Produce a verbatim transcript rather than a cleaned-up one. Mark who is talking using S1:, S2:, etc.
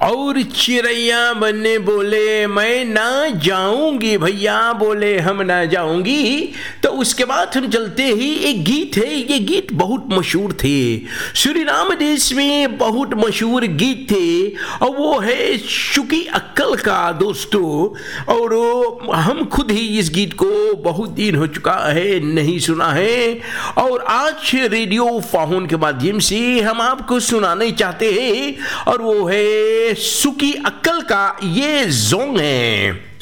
S1: और चिड़ैया बनने बोले मैं ना जाऊंगी भैया, बोले हम ना जाऊंगी। तो उसके बाद हम चलते ही एक गीत है, ये गीत बहुत मशहूर थे, सूरीनाम देश में बहुत मशहूर गीत थे और वो है शुकी अक्कल का दोस्तों। और हम खुद ही इस गीत को बहुत दिन हो चुका है नहीं सुना है, और आज रेडियो फाहुन के माध्यम से हम आपको सुनाने चाहते हैं, और वो है शुकी अक्कल का ये जोंग है।